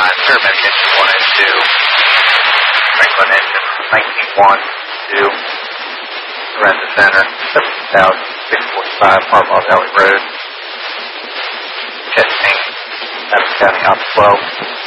turbine engine 1 and 2, Franklin engine 19-1, 2, Lorenzo Center, 17,645, Harbaugh Valley Road, Chesapeake, Adams County, Op 12.